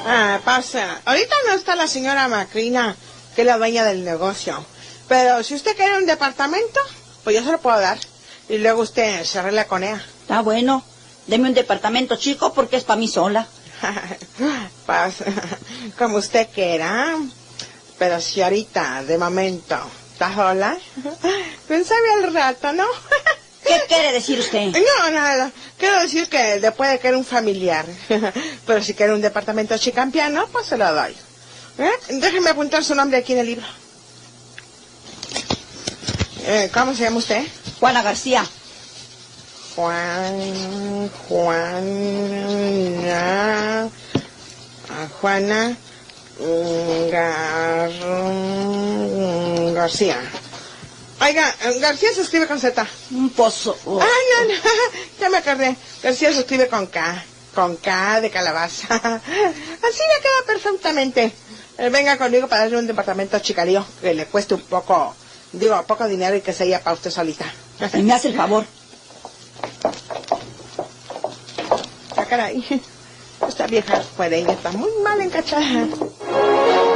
Pasa. Ahorita no está la señora Macrina, que es la dueña del negocio. Pero si usted quiere un departamento, pues yo se lo puedo dar. Y luego usted se arregla con ella. Está bueno. Deme un departamento chico porque es para mí sola. Pues, como usted quiera. Pero si ahorita, de momento, está sola, pensaba al rato, ¿no? ¿Qué quiere decir usted? No, nada. Quiero decir que después de que era un familiar. Pero si quiere un departamento chicampiano, pues se lo doy. Déjeme apuntar su nombre aquí en el libro. ¿Cómo se llama usted? Juana García. Juana García. Oiga, García se escribe con Z. Un pozo. No, ya me acordé. García se escribe con K. Con K de calabaza. Así me queda perfectamente. Venga conmigo para darle un departamento chicarío que le cueste un poco, poco dinero y que sea para usted solita. Y me hace el favor. Caray. Esta vieja puede ir, está muy mal encachada.